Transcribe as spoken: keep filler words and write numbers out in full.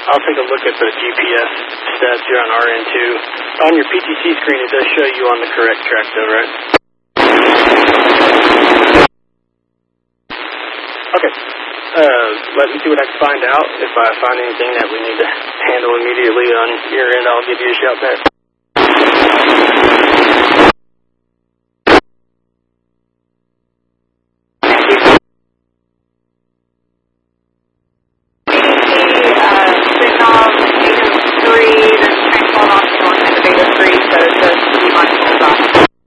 I'll take a look at the G P S stats here on our end too. On your P T C screen, it does show you on the correct track though, right? Okay. Uh, let me see what I can find out. If I find anything that we need to handle immediately on your end, I'll give you a shout back.